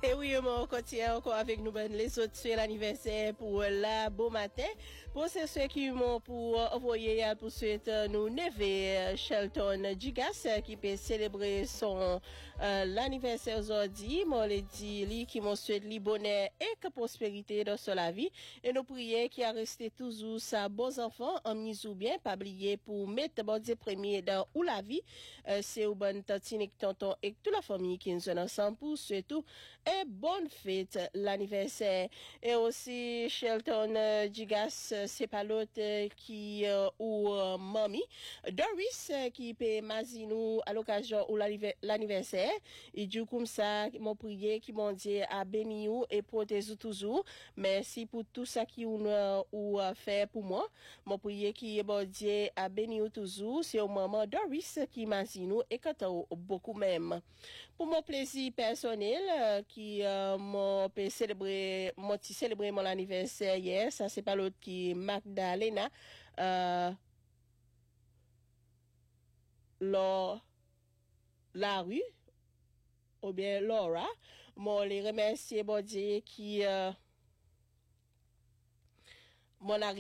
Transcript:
Et oui, on continue encore avec nous, les autres souhaits l'anniversaire pour la beau matin. Pour ceux qui m'ont pour envoyer pour souhaiter nous neveu Shelton Gigas qui peut célébrer son l'anniversaire aujourd'hui. Moi, les dit lui qui m'ont souhaité li bonheur et que prospérité dans la vie. Et nous prions qui a resté toujours sa beaux enfants en mise ou bien, pas oublier pour mettre bon Dieu premier dans ou la vie. C'est au bon tantine tonton et toute la famille qui nous sont ensemble pour surtout et bonne fête l'anniversaire. Et aussi Shelton Gigas, c'est pas l'autre qui ou mamie Doris qui paie Mazinou à l'occasion ou l'anniversaire. Et du comme ça mon prier qui mon Dieu a béni ou et protéger toujours. Merci pour tout ça qui ou fait pour moi. Mon prier qui bon Dieu a béni ou toujours. C'est au moment Doris qui Mazinou et quand beaucoup même. Pour mon plaisir personnel qui m'ont célébré mon anniversaire hier, ça c'est pas l'autre qui Magdalena la rue ou bien Laura, moi les remercier bon Dieu qui mon